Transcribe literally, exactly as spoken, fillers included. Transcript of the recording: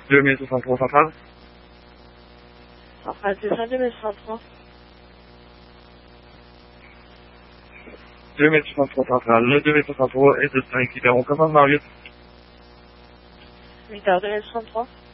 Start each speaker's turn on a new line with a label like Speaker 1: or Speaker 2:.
Speaker 1: deux mille soixante-trois centrale.
Speaker 2: Centrale, c'est ça, deux mille soixante-trois.
Speaker 1: deux mille soixante-trois centrale. Le deux mille soixante-trois est de cinq. On commence Marius.
Speaker 2: huit heures deux mille soixante-trois.